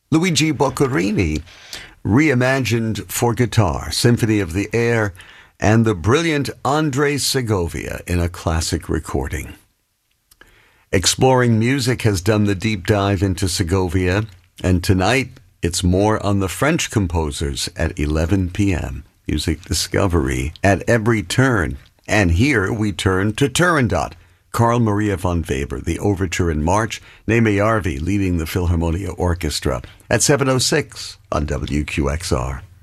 Luigi Boccherini, reimagined for guitar, Symphony of the Air, and the brilliant Andres Segovia in a classic recording. Exploring Music has done the deep dive into Segovia, and tonight it's more on the French composers at 11 p.m. Music Discovery at every turn. And here we turn to Turandot, Carl Maria von Weber, the Overture in March, Neeme Järvi leading the Philharmonia Orchestra at 7:06 on WQXR.